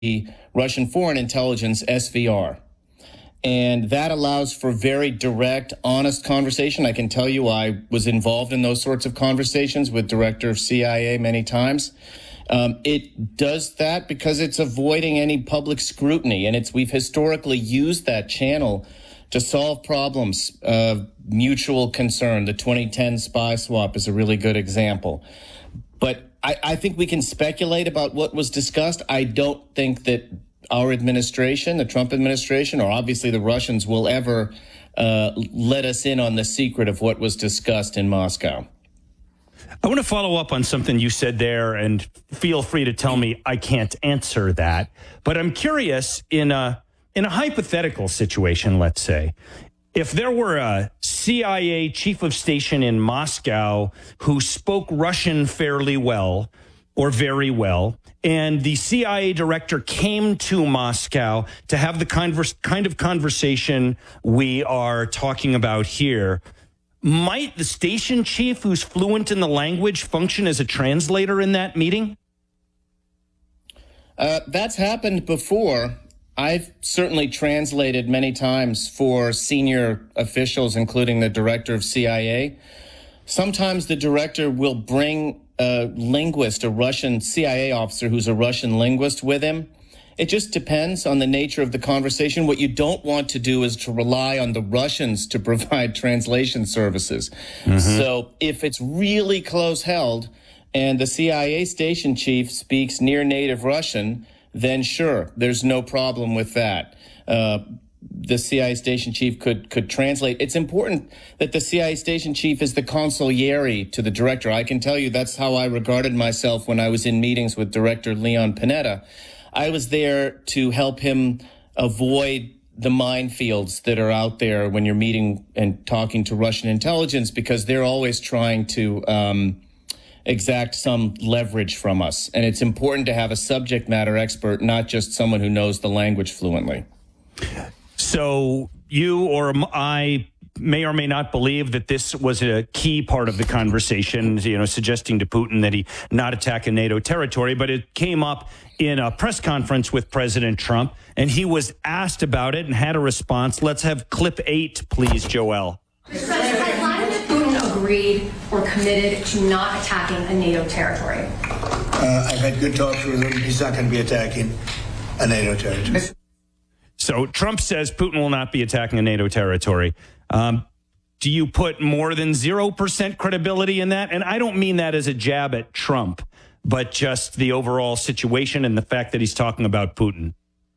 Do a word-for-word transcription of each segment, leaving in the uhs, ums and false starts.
the Russian Foreign Intelligence, S V R. And that allows for very direct, honest conversation. I can tell you I was involved in those sorts of conversations with Director of C I A many times. Um, it does that because it's avoiding any public scrutiny, and it's we've historically used that channel to solve problems of mutual concern. The twenty ten spy swap is a really good example. But I, I think we can speculate about what was discussed. I don't think that our administration, the Trump administration, or obviously the Russians will ever uh, let us in on the secret of what was discussed in Moscow. I want to follow up on something you said there, and feel free to tell me I can't answer that. But I'm curious, in a in a hypothetical situation, let's say, if there were a C I A chief of station in Moscow who spoke Russian fairly well or very well, and the C I A director came to Moscow to have the converse, kind of conversation we are talking about here, might the station chief who's fluent in the language function as a translator in that meeting? Uh, that's happened before. I've certainly translated many times for senior officials, including the director of C I A. Sometimes the director will bring a linguist, a Russian C I A officer who's a Russian linguist with him. It just depends on the nature of the conversation. What you don't want to do is to rely on the Russians to provide translation services. Mm-hmm. So if it's really close held and the C I A station chief speaks near native Russian, then sure, there's no problem with that. Uh, the C I A station chief could could translate. It's important that the C I A station chief is the consigliere to the director. I can tell you that's how I regarded myself when I was in meetings with Director Leon Panetta. I was there to help him avoid the minefields that are out there when you're meeting and talking to Russian intelligence, because they're always trying to um, exact some leverage from us. And it's important to have a subject matter expert, not just someone who knows the language fluently. So you or I may or may not believe that this was a key part of the conversation, you know, suggesting to Putin that he not attack a NATO territory, but it came up in a press conference with President Trump, and he was asked about it and had a response. Let's have clip eight, please, Joelle. Has Vladimir Putin agreed or committed to not attacking a NATO territory? Uh, I've had good talks with him. He's not going to be attacking a NATO territory. So Trump says Putin will not be attacking a NATO territory. Um, do you put more than zero percent credibility in that? And I don't mean that as a jab at Trump, but just the overall situation and the fact that he's talking about Putin.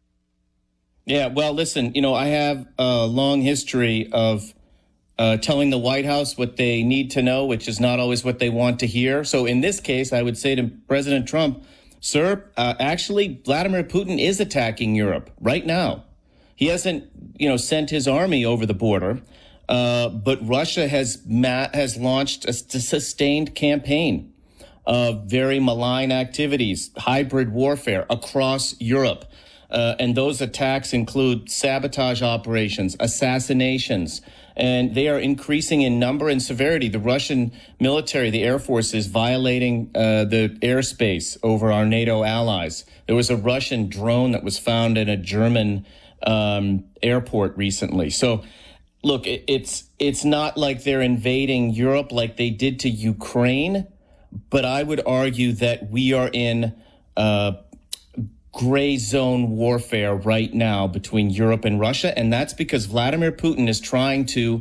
Yeah, well, listen, you know, I have a long history of uh, telling the White House what they need to know, which is not always what they want to hear. So in this case, I would say to President Trump, sir, uh, actually, Vladimir Putin is attacking Europe right now. He hasn't, you know, sent his army over the border, uh, but Russia has ma- has launched a sustained campaign of very malign activities, hybrid warfare across Europe. Uh, and those attacks include sabotage operations, assassinations, and they are increasing in number and severity. The Russian military, the Air Force, is violating uh, the airspace over our NATO allies. There was a Russian drone that was found in a German um, airport recently. So, look, it, it's it's not like they're invading Europe like they did to Ukraine, but I would argue that we are in uh, gray zone warfare right now between Europe and Russia. And that's because Vladimir Putin is trying to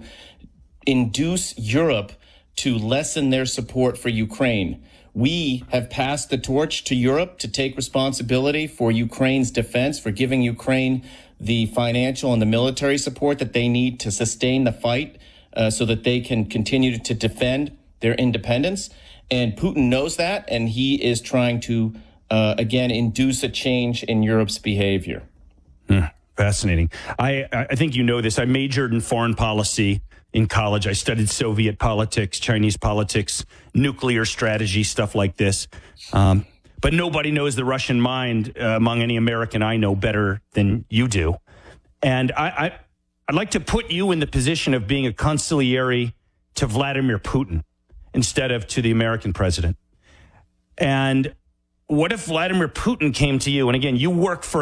induce Europe to lessen their support for Ukraine. We have passed the torch to Europe to take responsibility for Ukraine's defense, for giving Ukraine the financial and the military support that they need to sustain the fight uh, so that they can continue to defend their independence. And Putin knows that, and he is trying to Uh, again, induce a change in Europe's behavior. Hmm, fascinating. I, I think you know this. I majored in foreign policy in college. I studied Soviet politics, Chinese politics, nuclear strategy, stuff like this. Um, but nobody knows the Russian mind uh, among any American I know better than you do. And I, I, I'd like to put you in the position of being a consigliere to Vladimir Putin instead of to the American president. And what if Vladimir Putin came to you? And again, you work for